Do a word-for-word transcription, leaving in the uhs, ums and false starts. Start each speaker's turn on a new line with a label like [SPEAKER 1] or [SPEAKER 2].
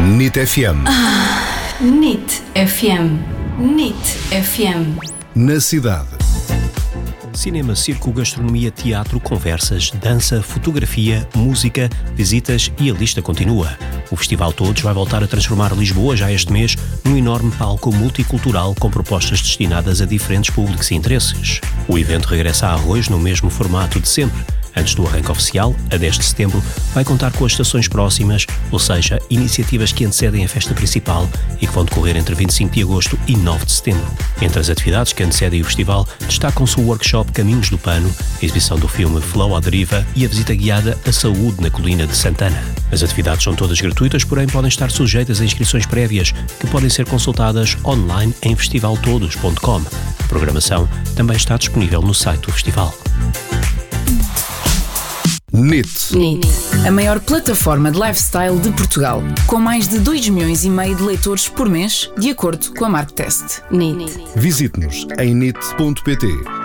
[SPEAKER 1] N I T F M.
[SPEAKER 2] Ah, N I T F M. N I T F M.
[SPEAKER 1] Na cidade.
[SPEAKER 3] Cinema, circo, gastronomia, teatro, conversas, dança, fotografia, música, visitas e a lista continua. O Festival Todos vai voltar a transformar Lisboa, já este mês, num enorme palco multicultural com propostas destinadas a diferentes públicos e interesses. O evento regressa a Arroz no mesmo formato de sempre. Antes do arranque oficial, a dez de setembro, vai contar com as estações próximas, ou seja, iniciativas que antecedem a festa principal e que vão decorrer entre vinte e cinco de agosto e nove de setembro. Entre as atividades que antecedem o festival, destacam-se o workshop Caminhos do Pano, a exibição do filme Flow à Deriva e a visita guiada à saúde na colina de Santana. As atividades são todas gratuitas, porém podem estar sujeitas a inscrições prévias, que podem ser consultadas online em festival todos ponto com. A programação também está disponível no site do festival.
[SPEAKER 1] N I T.
[SPEAKER 2] N I T.
[SPEAKER 4] A maior plataforma de lifestyle de Portugal, com mais de dois milhões e meio de leitores por mês, de acordo com a Marktest.
[SPEAKER 2] N I T.
[SPEAKER 1] Visite-nos em N I T ponto P T.